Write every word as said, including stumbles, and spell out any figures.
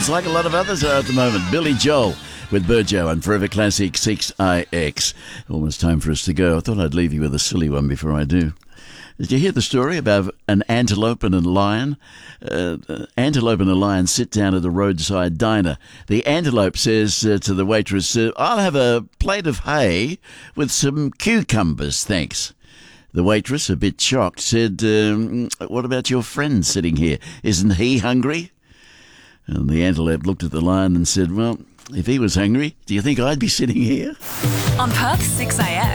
kids, like a lot of others are at the moment. Billy Joel with Burjo on Forever Classic six I X. Almost time for us to go. I thought I'd leave you with a silly one before I do. Did you hear the story about an antelope and a lion? Uh, uh, antelope and a lion sit down at a roadside diner. The antelope says uh, to the waitress, uh, I'll have a plate of hay with some cucumbers, thanks. The waitress, a bit shocked, said, um, what about your friend sitting here? Isn't he hungry? And the antelope looked at the lion and said, well, if he was hungry, do you think I'd be sitting here? On Perth six A X.